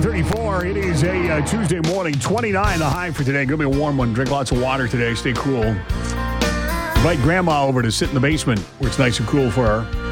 7:34. It is a Tuesday morning. 29 the high for today. Going to be a warm one. Drink lots of water today. Stay cool. Invite Grandma over to sit in the basement where it's nice and cool for her.